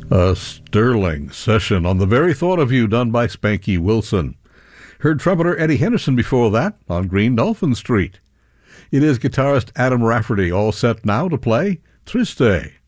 A sterling session on The Very Thought of You done by Spanky Wilson. Heard trumpeter Eddie Henderson before that on Green Dolphin Street. It is guitarist Adam Rafferty all set now to play Triste.